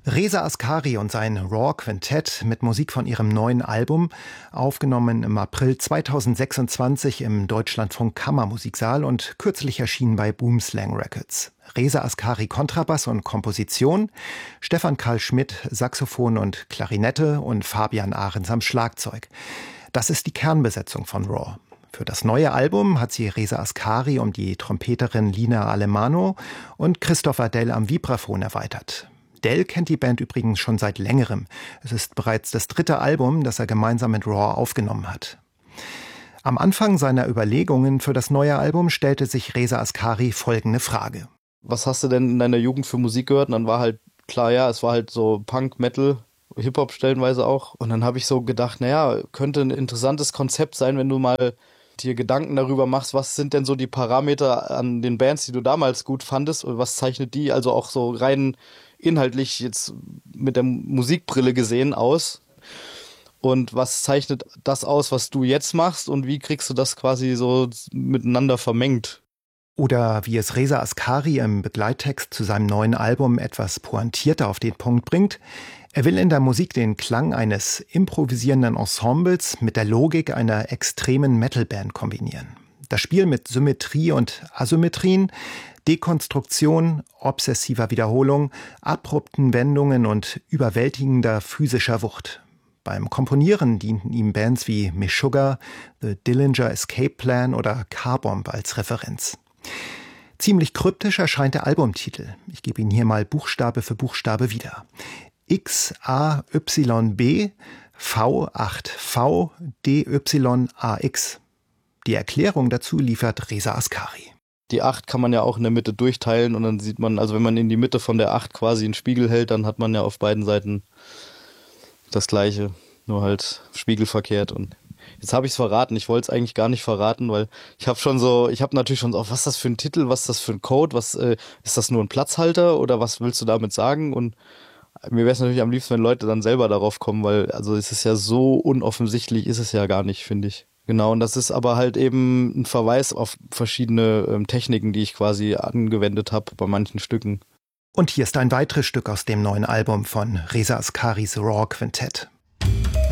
Reza Ascari und sein Raw Quintett mit Musik von ihrem neuen Album, aufgenommen im April 2026 im Deutschlandfunk Kammermusiksaal und kürzlich erschienen bei Boomslang Records. Reza Ascari Kontrabass und Komposition, Stefan Karl Schmidt Saxophon und Klarinette und Fabian Ahrens am Schlagzeug. Das ist die Kernbesetzung von Raw. Für das neue Album hat sie Reza Ascari um die Trompeterin Lina Alemano und Christopher Dell am Vibraphon erweitert. Dell kennt die Band übrigens schon seit längerem. Es ist bereits das 3. Album, das er gemeinsam mit Raw aufgenommen hat. Am Anfang seiner Überlegungen für das neue Album stellte sich Reza Ascari folgende Frage. Was hast du denn in deiner Jugend für Musik gehört? Und dann war halt klar, ja, es war halt so Punk, Metal, Hip-Hop stellenweise auch. Und dann habe ich so gedacht, könnte ein interessantes Konzept sein, wenn du mal dir Gedanken darüber machst, was sind denn so die Parameter an den Bands, die du damals gut fandest und was zeichnet die also auch so rein inhaltlich jetzt mit der Musikbrille gesehen aus und was zeichnet das aus, was du jetzt machst und wie kriegst du das quasi so miteinander vermengt? Oder wie es Reza Ascari im Begleittext zu seinem neuen Album etwas pointierter auf den Punkt bringt: Er will in der Musik den Klang eines improvisierenden Ensembles mit der Logik einer extremen Metalband kombinieren. Das Spiel mit Symmetrie und Asymmetrien, Dekonstruktion, obsessiver Wiederholung, abrupten Wendungen und überwältigender physischer Wucht. Beim Komponieren dienten ihm Bands wie Meshuggah, The Dillinger Escape Plan oder Carbomb als Referenz. Ziemlich kryptisch erscheint der Albumtitel. Ich gebe ihn hier mal Buchstabe für Buchstabe wieder. XAYB V8V DYAX. Die Erklärung dazu liefert Reza Ascari. Die 8 kann man ja auch in der Mitte durchteilen und dann sieht man, also wenn man in die Mitte von der 8 quasi einen Spiegel hält, dann hat man ja auf beiden Seiten das Gleiche, nur halt spiegelverkehrt. Und jetzt habe ich es verraten, ich wollte es eigentlich gar nicht verraten, weil ich habe natürlich schon so, was ist das für ein Titel, was ist das für ein Code, ist das nur ein Platzhalter oder was willst du damit sagen? Und mir wäre es natürlich am liebsten, wenn Leute dann selber darauf kommen, weil also es ist ja so unoffensichtlich, ist es ja gar nicht, finde ich. Genau, und das ist aber halt eben ein Verweis auf verschiedene Techniken, die ich quasi angewendet habe bei manchen Stücken. Und hier ist ein weiteres Stück aus dem neuen Album von Reza Ascaris Raw Quintett.